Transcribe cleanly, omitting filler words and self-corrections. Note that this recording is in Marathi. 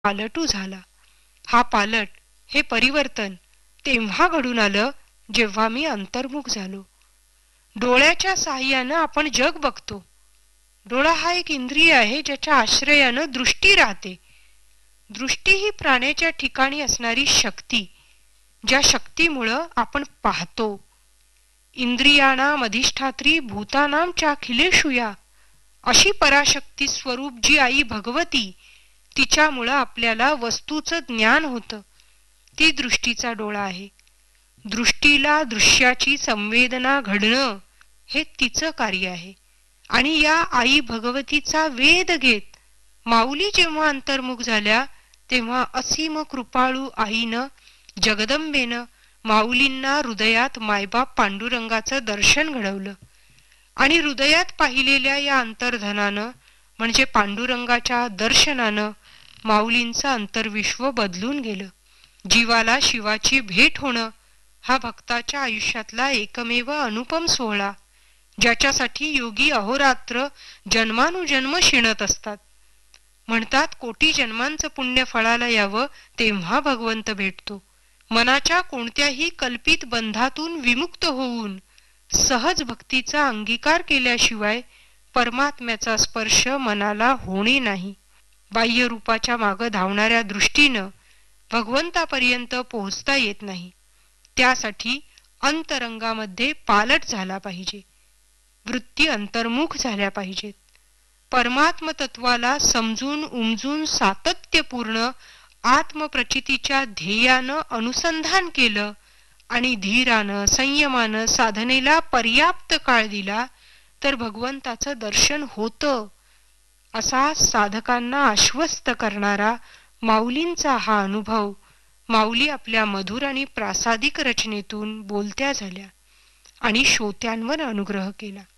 पालटू झाला. हा पालट, हे परिवर्तन तेव्हा घडून आलं जेव्हा मी अंतर्मुख झालो. डोळ्याच्या साहाय्यानं आपण जग बघतो. डोळा हा एक इंद्रिय आहे ज्याच्या आश्रयानं दृष्टी राहते. दृष्टी ही प्राण्याच्या ठिकाणी असणारी शक्ती, ज्या शक्तीमुळं आपण पाहतो. इंद्रियाणाम अधिष्ठात्री भूतानाम चाखिलेषु या, अशी पराशक्ती स्वरूप जी आई भगवती, तिच्यामुळं आपल्याला वस्तूचं ज्ञान होतं. ती दृष्टीचा डोळा आहे. दृष्टीला दृश्याची संवेदना घडणं हे तिचं कार्य आहे. आणि या आई भगवतीचा वेध घेत माऊली जेव्हा अंतर्मुख झाल्या, तेव्हा असीम कृपाळू आईनं, जगदंबेनं माऊलींना हृदयात मायबाप पांडुरंगाचं दर्शन घडवलं. आणि हृदयात पाहिलेल्या या अंतर्धनानं म्हणजे पांडुरंगाच्या दर्शनानं माऊलींचं अंतर्विश्व बदलून गेलं. जीवाला शिवाची भेट होणं हा भक्ताच्या आयुष्यातला एकमेव अनुपम सोहळा, ज्याच्यासाठी योगी अहोरात्र जन्मानुजन्म शिणत असतात. म्हणतात कोटी जन्मांचं पुण्य फळाला यावं तेव्हा भगवंत भेटतो. मनाच्या कोणत्याही कल्पित बंधातून विमुक्त होऊन सहज भक्तीचा अंगीकार केल्याशिवाय परमात्म्याचा स्पर्श मनाला होणे नाही. बाह्य रूपाच्या मागं धावणाऱ्या दृष्टीनं भगवंतापर्यंत पोहोचता येत नाही. त्यासाठी अंतरंगामध्ये पालट झाला पाहिजे. वृत्ती अंतर्मुख झाल्या पाहिजेत. परमात्म तत्वाला समजून उमजून सातत्यपूर्ण आत्मप्रचितीच्या ध्येयानं अनुसंधान केलं आणि धीरानं संयमानं साधनेला पर्याप्त काळ दिला तर भगवंताचं दर्शन होतं, असा साधकांना आश्वस्त करणारा माऊलींचा हा अनुभव माऊली आपल्या मधुर आणि प्रासादिक रचनेतून बोलत्या झाल्या आणि श्रोत्यांवर अनुग्रह केला.